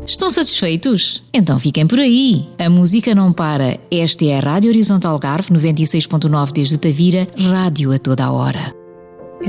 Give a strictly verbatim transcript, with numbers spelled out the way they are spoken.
Estão satisfeitos? Então fiquem por aí. A música não para. Esta é a Rádio Horizonte Algarve, noventa e seis ponto nove desde Tavira, rádio a toda a hora.